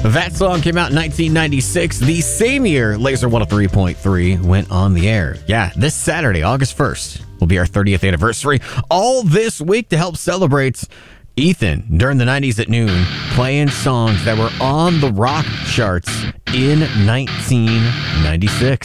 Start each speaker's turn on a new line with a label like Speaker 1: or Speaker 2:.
Speaker 1: That song came out in 1996. The same year, Laser 103.3 went on the air. Yeah, this Saturday, August 1st, will be our 30th anniversary. All this week to help celebrate Ethan during the 90s at noon, playing songs that were on the rock charts in 1996.